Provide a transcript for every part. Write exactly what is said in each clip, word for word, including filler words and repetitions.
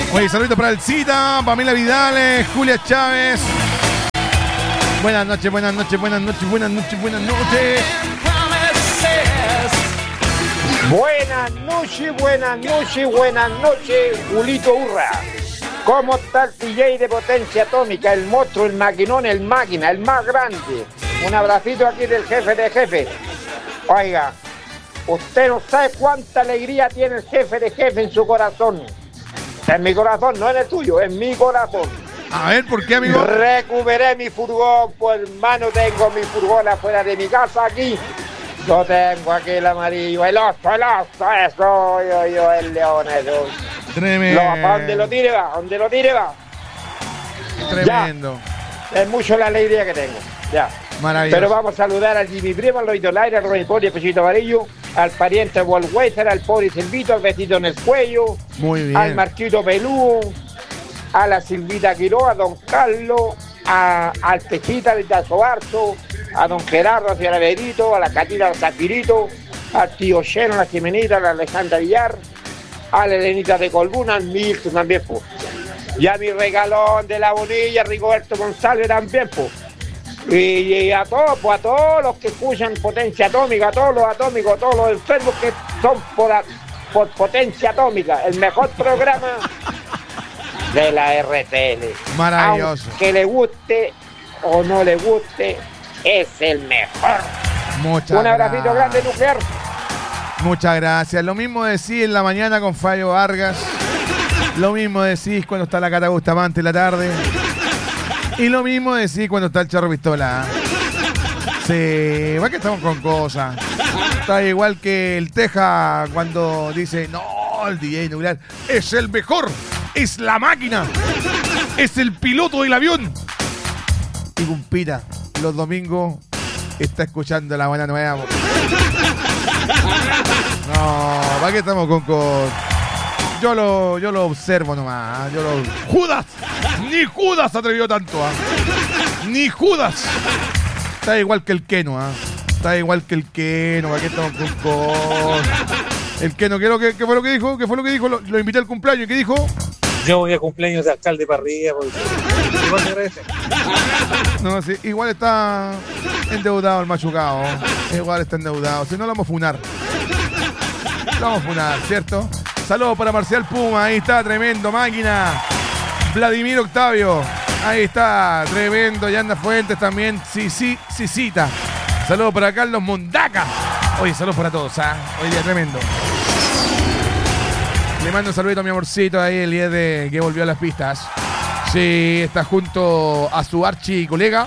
Oye, saludos para el Cita, Pamela Vidales, Julia Chávez. Buenas noches, buenas noches, buenas noches, buenas noches, buenas noches. Buenas noches, buenas noches, buenas noches, Julito Urra. ¿Cómo está el P J de Potencia Atómica? El monstruo, el maquinón, el máquina, el más grande. Un abracito aquí del jefe de jefe. Oiga, usted no sabe cuánta alegría tiene el jefe de jefe en su corazón. En mi corazón, no en el tuyo, en mi corazón. A ver, ¿por qué, amigo? Recuperé mi furgón, pues hermano, tengo mi furgón afuera de mi casa aquí. Yo tengo aquí el amarillo, el oso, el oso, eso, yo, yo, el león, eso. Tremendo. Lo, ¿a dónde lo tire va? ¿A dónde lo tire va? Tremendo. Ya. Es mucho la alegría que tengo, ya. Maravilloso. Pero vamos a saludar al Jimmy Prima, al Loito Laire, al Roy Poli, al Pechito Amarillo, al pariente Wolweiser, al pobre Silvito, al vestido en el cuello. Muy bien. Al Marquito Pelú, a la Silvita Quiroga, a don Carlos, a, al Pechita del Tazobarzo, a don Gerardo, a señora Berito, a la Catita del Zafirito, al tío Cheno, a la Jimenita, a la Alejandra Villar, a la Elenita de Colbuna, al Milton también, pues. Y a mi regalón de la Bonilla, Rigoberto González también, pues. Y, y a todos, pues a todos los que escuchan Potencia Atómica, a todos los atómicos, a todos los enfermos que son por, por Potencia Atómica, el mejor programa de la R T L. Maravilloso. Aunque le guste o no le guste, es el mejor. Muchas Un abracito gracias. grande, nuclear. Muchas gracias. Lo mismo decís en la mañana con Fabio Vargas. Lo mismo decís cuando está la Cata Bustamante en la tarde. Y lo mismo decís cuando está el Charro Pistola. Sí, va que estamos con cosas. Está igual que el Teja cuando dice, no, el D J Nuclear es el mejor, es la máquina, es el piloto del avión. Y Cumpita, los domingos está escuchando la buena nueva. No, va que estamos con cosas. Yo lo, yo lo observo nomás. Yo lo... ¡Judas! Ni Judas se atrevió tanto, ¿eh? Ni Judas. Está igual que el Keno, ¿eh? Está igual que el Keno. Aquí estamos con cosas. El Keno, ¿qué, ¿qué, ¿qué fue lo que dijo? ¿Qué fue lo que dijo? Lo, lo invité al cumpleaños. ¿Qué dijo? Yo voy a cumpleaños de alcalde para arriba. Porque... igual me agradece. No, sí, igual está endeudado el machucado. Igual está endeudado. Si no, lo vamos a funar. Lo vamos a funar, ¿cierto? Saludos para Marcial Puma, ahí está, tremendo, máquina. Vladimir Octavio, ahí está, tremendo. Yanda Fuentes también, sí, sí, sí, cita. Saludos para Carlos Mondaca. Oye, saludos para todos, ¿ah? ¿eh? Hoy día tremendo. Le mando un saludito a mi amorcito ahí el día de que volvió a las pistas. Sí, está junto a su archi colega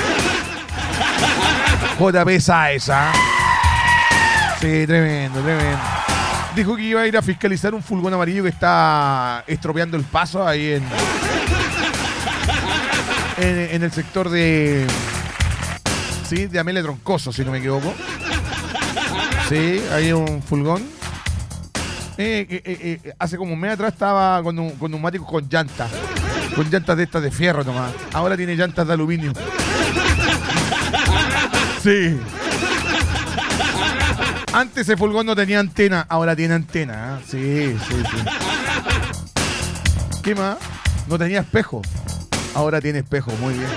J P Sáez, ¿ah? Sí, tremendo, tremendo. Dijo que iba a ir a fiscalizar un furgón amarillo que está estropeando el paso ahí en, en, en el sector de, sí, de Amelia Troncoso, si no me equivoco. Sí, hay un furgón. Eh, eh, eh, eh, hace como un mes atrás estaba con, un, con neumáticos con llantas. Con llantas de estas de fierro nomás. Ahora tiene llantas de aluminio. Sí. Antes ese furgón no tenía antena, ahora tiene antena. ¿eh? Sí, sí, sí. ¿Qué más? No tenía espejo, ahora tiene espejo, muy bien.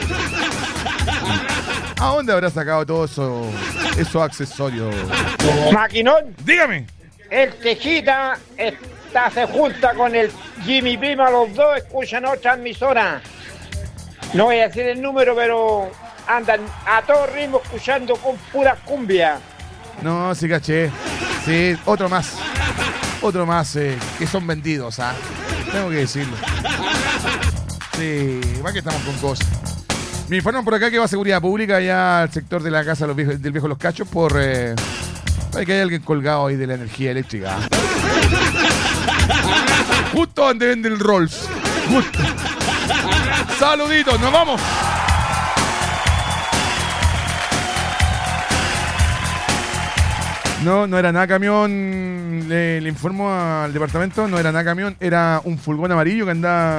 ¿A dónde habrá sacado todos eso, esos accesorios? Maquinón. Dígame. El Tejita está, se junta con el Jimmy Prima, los dos escuchan otra emisora. No voy a decir el número, pero andan a todo ritmo escuchando con pura cumbia. No, sí caché. Sí, otro más. Otro más eh, que son vendidos, ¿ah? Tengo que decirlo. Sí, va que estamos con cosas. Me informan por acá que va a seguridad pública allá al sector de la casa de los viejos, del viejo Los Cachos por... Eh, hay que hay alguien colgado ahí de la energía eléctrica. Justo donde vende el Rolls. Justo. Saluditos, nos vamos. No, no era nada camión, le, le informo al departamento, no era nada camión, era un furgón amarillo que andaba...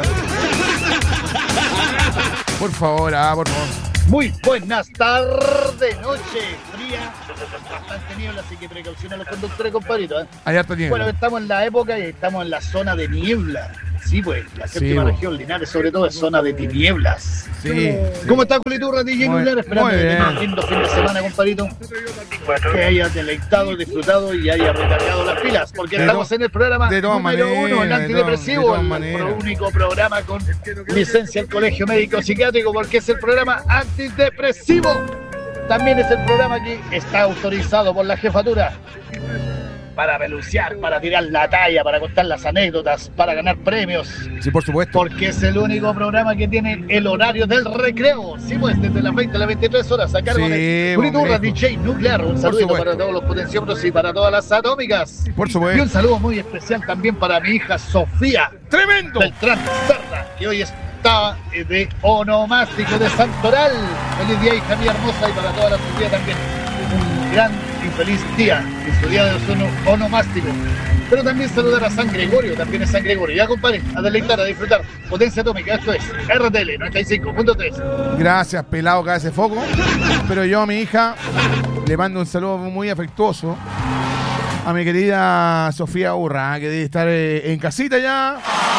Por favor, ah, por favor. Muy buenas tardes, noche fría, bastante niebla, así que precaución a los conductores, compadrito, ¿eh? Hay harta niebla. Bueno, estamos en la época y estamos en la zona de niebla. Sí, pues, la Sí, séptima bo. región, Linares, sobre todo, es zona de tinieblas. Sí. ¿Cómo está, Culiturra, D J Muy- Nuclear? Esperando muy que bien. tenga un lindo fin de semana, compadrito. Que haya deleitado, disfrutado y haya recargado las pilas. Porque De estamos to- en el programa de todas número maneras, uno, el de todas- antidepresivo, de todas el maneras. pro- único programa con licencia del Colegio Médico Psiquiátrico, porque es el programa antidepresivo. También es el programa que está autorizado por la jefatura para reluciar, para tirar la talla, para contar las anécdotas, para ganar premios. Sí, por supuesto. Porque es el único programa que tiene el horario del recreo. Sí, pues desde las veinte a las veintitrés horas a cargo Sí, de Culiturra, hombre. D J Nuclear. Un saludito supuesto. para todos los potenciómetros y para todas las atómicas. Por Y supuesto. un saludo muy especial también para mi hija Sofía ¡Tremendo! Beltrán Serra, que hoy está eh, de onomástico de Santoral. Feliz día, hija mía hermosa, y para toda la familia también. Un gran y feliz día en su día de su ono- onomástico. Pero también saludar a San Gregorio, también es San Gregorio. Ya, compadre, a deleitar, a disfrutar. Potencia atómica, esto es R T L noventa y cinco punto tres. Gracias, pelado, que hace foco. Pero yo a mi hija le mando un saludo muy afectuoso a mi querida Sofía Urra, que debe estar eh, en casita ya.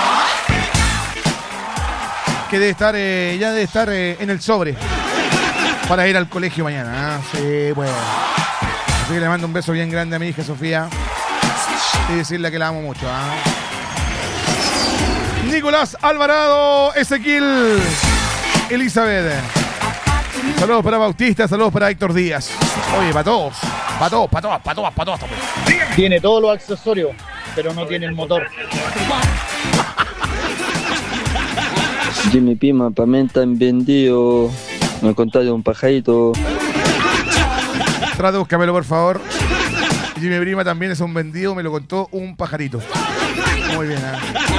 Que debe estar, eh, ya debe estar eh, en el sobre para ir al colegio mañana. ¿ah? Sí, bueno. Así que le mando un beso bien grande a mi hija Sofía y decirle que la amo mucho. ¿ah? Nicolás Alvarado, Ezequiel, Elizabeth. Saludos para Bautista, saludos para Héctor Díaz. Oye, para todos, para todos, para todas, para todas, para todas. Tiene todos los accesorios, pero no tiene el motor. Jimmy Pima, pamenta en vendido. Me contagió un pajarito. Tradúzcamelo, por favor. Jimmy Prima también es un vendido, me lo contó un pajarito. Muy bien, ¿eh?